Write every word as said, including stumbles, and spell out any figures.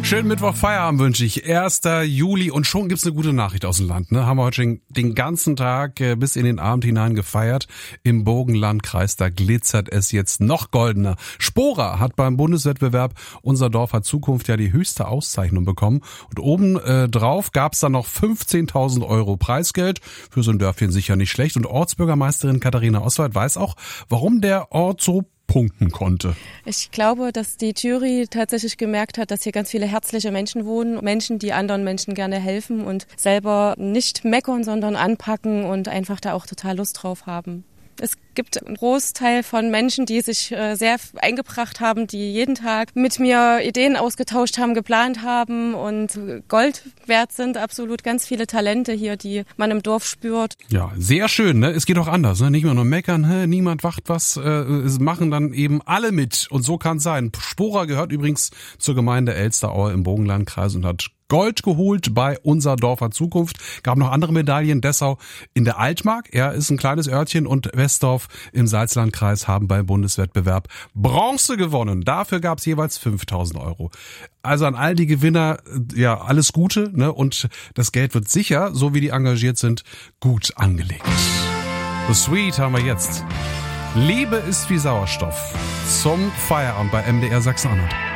Schönen Mittwoch Feierabend wünsche ich. erster Juli und schon gibt's eine gute Nachricht aus dem Land. Ne? Haben wir heute schon den ganzen Tag äh, bis in den Abend hinein gefeiert. Im Burgenlandkreis, da glitzert es jetzt noch goldener. Spora hat beim Bundeswettbewerb Unser Dorf hat Zukunft ja die höchste Auszeichnung bekommen. Und oben äh, drauf gab's dann noch fünfzehntausend Euro Preisgeld. Für so ein Dörfchen sicher nicht schlecht. Und Ortsbürgermeisterin Katharina Oswald weiß auch, warum der Ort so punkten konnte. Ich glaube, dass die Jury tatsächlich gemerkt hat, dass hier ganz viele herzliche Menschen wohnen. Menschen, die anderen Menschen gerne helfen und selber nicht meckern, sondern anpacken und einfach da auch total Lust drauf haben. Es gibt einen Großteil von Menschen, die sich sehr eingebracht haben, die jeden Tag mit mir Ideen ausgetauscht haben, geplant haben und Gold wert sind. Absolut ganz viele Talente hier, die man im Dorf spürt. Ja, sehr schön. Ne? Es geht auch anders. Ne? Nicht mehr nur meckern, hä? Niemand wacht was. Äh, es machen dann eben alle mit. Und so kann es sein. Spora gehört übrigens zur Gemeinde Elsteraue im Burgenlandkreis und hat Gold geholt bei Unser Dorf hat Zukunft. Gab noch andere Medaillen. Dessau in der Altmark, er ist ein kleines Örtchen, und Westdorf im Salzlandkreis haben beim Bundeswettbewerb Bronze gewonnen. Dafür gab es jeweils fünftausend Euro. Also an all die Gewinner, ja, alles Gute, ne? Und das Geld wird sicher, so wie die engagiert sind, gut angelegt. The Sweet haben wir jetzt. Liebe ist wie Sauerstoff. Zum Feierabend bei M D R Sachsen-Anhalt.